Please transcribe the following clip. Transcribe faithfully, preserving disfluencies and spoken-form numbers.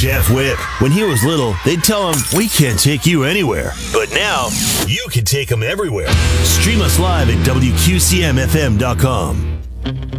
Jeff Whip. When he was little, they'd tell him, we can't take you anywhere. But now, you can take him everywhere. Stream us live at W Q C M F M dot com.